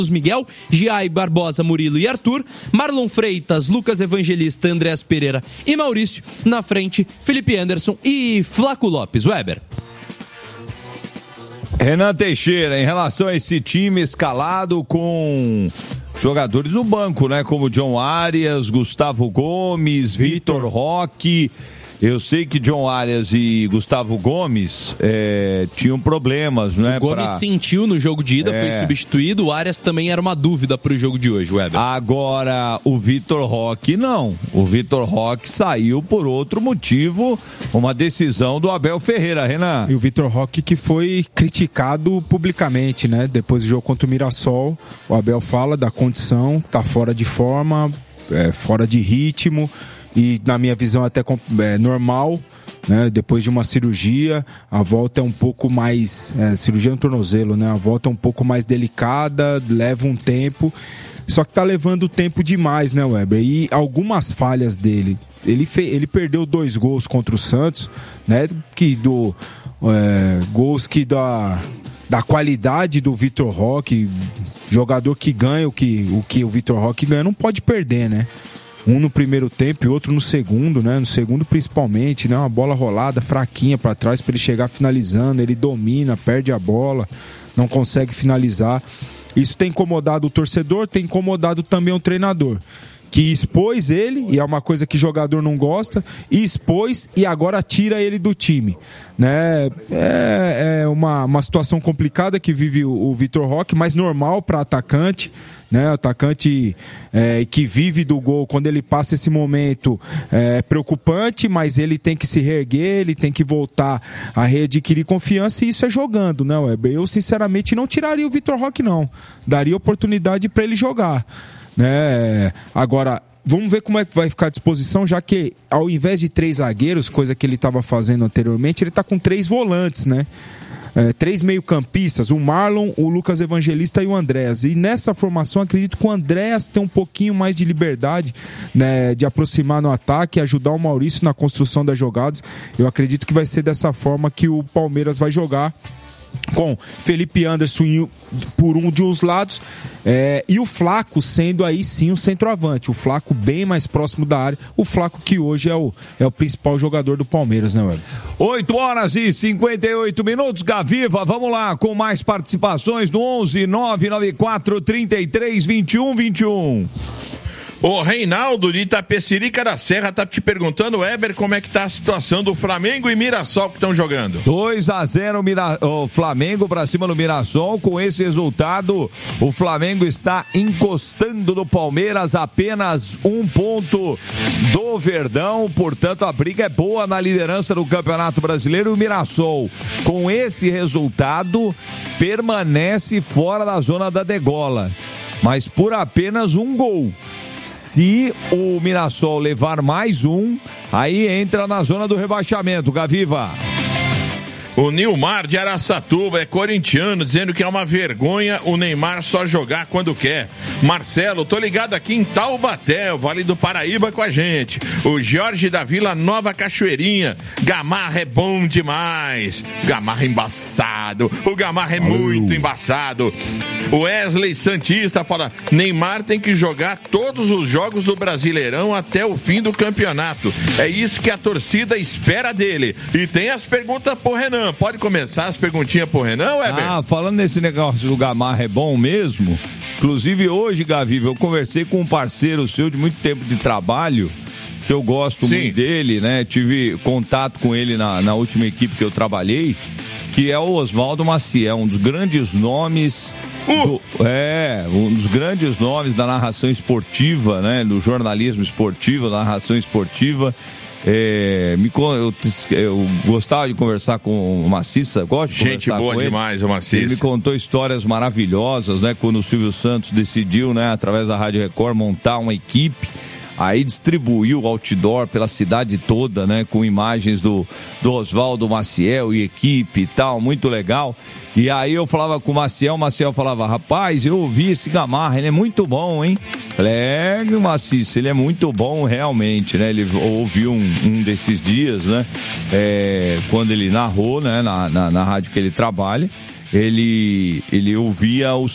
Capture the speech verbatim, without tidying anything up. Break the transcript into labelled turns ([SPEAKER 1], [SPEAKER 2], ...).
[SPEAKER 1] Miguel, Giai, Barbosa, Murilo e Arthur, Marlon Freitas, Lucas Evangelista, Andrés Pereira e Maurício. Na frente, Felipe Anderson e Flaco Lopes. Weber.
[SPEAKER 2] Renan Teixeira, em relação a esse time escalado com jogadores no banco, né? Como John Arias, Gustavo Gomes, Vitor Roque. Eu sei que John Arias e Gustavo Gomes é, tinham problemas, né?
[SPEAKER 1] O Gomes
[SPEAKER 2] pra...
[SPEAKER 1] sentiu no jogo de ida, é. foi substituído. O Arias também era uma dúvida para o jogo de hoje, Weber.
[SPEAKER 2] Agora, o Vitor Roque não. O Vitor Roque saiu por outro motivo, uma decisão do Abel Ferreira, Renan.
[SPEAKER 3] E o Vitor Roque que foi criticado publicamente, né? Depois do jogo contra o Mirassol, o Abel fala da condição, tá fora de forma, é, fora de ritmo. E na minha visão até é, normal, né? Depois de uma cirurgia, a volta é um pouco mais, é, cirurgia no tornozelo, né? A volta é um pouco mais delicada, leva um tempo, só que tá levando tempo demais, né, Weber? E algumas falhas dele, ele, fe, ele perdeu dois gols contra o Santos, né? Que do, é, gols que da, da qualidade do Vitor Roque, jogador que ganha o que o, que o Vitor Roque ganha, não pode perder, né? Um no primeiro tempo e outro no segundo, né? No segundo principalmente, né? Uma bola rolada, fraquinha para trás para ele chegar finalizando, ele domina, perde a bola, não consegue finalizar. Isso tem incomodado o torcedor, tem incomodado também o treinador, que expôs ele, e é uma coisa que jogador não gosta, e expôs e agora tira ele do time, né? É, é uma, uma situação complicada que vive o, o Vitor Roque, mas normal para atacante, né? O atacante é, que vive do gol, quando ele passa esse momento, é preocupante, mas ele tem que se reerguer, ele tem que voltar a readquirir confiança, e isso é jogando, né, Weber? Eu sinceramente não tiraria o Vitor Roque, não, daria oportunidade para ele jogar, né? Agora, vamos ver como é que vai ficar a disposição, já que ao invés de três zagueiros, coisa que ele estava fazendo anteriormente, ele está com três volantes, né? É, três meio-campistas, o Marlon, o Lucas Evangelista e o Andréas. E nessa formação, acredito que o Andréas tem um pouquinho mais de liberdade, né, de aproximar no ataque, ajudar o Maurício na construção das jogadas. Eu acredito que vai ser dessa forma que o Palmeiras vai jogar, com Felipe Anderson por um de uns lados, é, e o Flaco sendo aí sim o centroavante, o Flaco bem mais próximo da área, o Flaco que hoje é o, é o principal jogador do Palmeiras, né, velho?
[SPEAKER 2] oito horas e cinquenta e oito minutos, Gaviva, vamos lá com mais participações no onze nove nove quatro, trinta e três, vinte e um, vinte e um.
[SPEAKER 4] O Reinaldo de Itapecerica da Serra tá te perguntando, Weber, como é que tá a situação do Flamengo e Mirassol que estão jogando?
[SPEAKER 2] dois a zero Mira... o Flamengo pra cima do Mirassol. Com esse resultado, o Flamengo está encostando no Palmeiras, apenas um ponto do Verdão. Portanto, a briga é boa na liderança do Campeonato Brasileiro. E o Mirassol, com esse resultado, permanece fora da zona da degola, mas por apenas um gol. Se o Mirassol levar mais um, aí entra na zona do rebaixamento, Gaviva.
[SPEAKER 4] O Nilmar de Araçatuba é corintiano, dizendo que é uma vergonha o Neymar só jogar quando quer. Marcelo, tô ligado aqui em Taubaté, o Vale do Paraíba, com a gente. O Jorge da Vila Nova Cachoeirinha, Gamarra é bom demais. Gamarra embaçado, o Gamarra é muito embaçado. O Wesley Santista fala, Neymar tem que jogar todos os jogos do Brasileirão até o fim do campeonato. É isso que a torcida espera dele. E tem as perguntas pro Renan. Pode começar as perguntinhas pro Renan, Weber?
[SPEAKER 2] Ah, falando nesse negócio do Gamarra é bom mesmo. Inclusive hoje, Gaviva, eu conversei com um parceiro seu de muito tempo de trabalho, que eu gosto Sim. muito dele, né? Tive contato com ele na, na última equipe que eu trabalhei, que é o Oswaldo Maciel, um dos grandes nomes uh. do, é, um dos grandes nomes da narração esportiva, né? Do jornalismo esportivo, da narração esportiva. É, me, eu, eu gostava de conversar com o Maciça, gosto de
[SPEAKER 4] Gente
[SPEAKER 2] conversar
[SPEAKER 4] boa
[SPEAKER 2] com ele.
[SPEAKER 4] demais, o Maciça.
[SPEAKER 2] Ele me contou histórias maravilhosas, né? Quando o Silvio Santos decidiu, né, através da Rádio Record, montar uma equipe. Aí distribuiu outdoor pela cidade toda, né? Com imagens do, do Oswaldo Maciel e equipe e tal, muito legal. E aí eu falava com o Maciel, o Maciel falava, rapaz, eu ouvi esse Gamarra, ele é muito bom, hein? Falei, é, Maciço, ele é muito bom realmente, né? Ele ouviu um, um desses dias, né? É, quando ele narrou, né? Na, na, na rádio que ele trabalha, ele, ele ouvia o